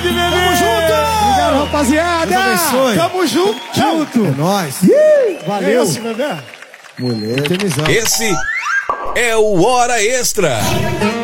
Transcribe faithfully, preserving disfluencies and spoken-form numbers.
Tamo junto! Obrigado, rapaziada! Tamo junto! Junto! É nóis! Valeu! É esse, bebê? Mulher. Esse é o Hora Extra.